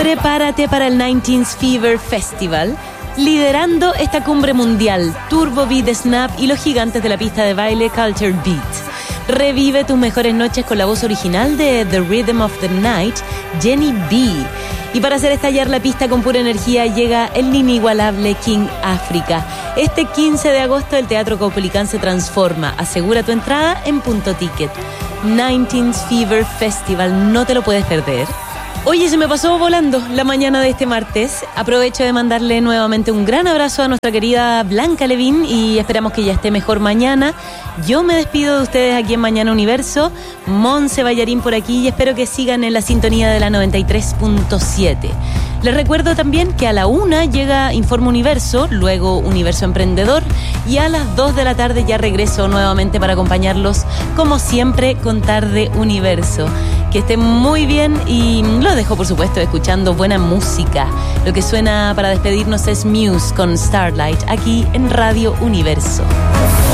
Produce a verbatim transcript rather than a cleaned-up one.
prepárate para el diecinueve Fever Festival, liderando esta cumbre mundial, Turbo Beat Snap y los gigantes de la pista de baile Culture Beat. Revive tus mejores noches con la voz original de The Rhythm of the Night, Jenny B. Y para hacer estallar la pista con pura energía llega el inigualable King África. Este quince de agosto el Teatro Caupolicán se transforma. Asegura tu entrada en Punto Ticket. diecinueve Fever Festival, no te lo puedes perder. Oye, se me pasó volando la mañana de este martes. Aprovecho de mandarle nuevamente un gran abrazo a nuestra querida Blanca Levín y esperamos que ya esté mejor mañana. Yo me despido de ustedes aquí en Mañana Universo. Monse Ballarín por aquí y espero que sigan en la sintonía de la noventa y tres punto siete. Les recuerdo también que a la una llega Informa Universo, luego Universo Emprendedor y a las dos de la tarde ya regreso nuevamente para acompañarlos como siempre con Tarde Universo. Que estén muy bien y los dejo por supuesto escuchando buena música. Lo que suena para despedirnos es Muse con Starlight aquí en Radio Universo.